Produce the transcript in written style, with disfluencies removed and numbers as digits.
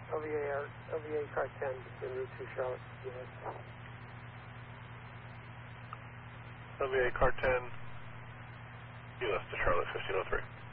LVA car 10 in Route 2 Charlotte. Yes. LVA car 10, US to Charlotte 1503.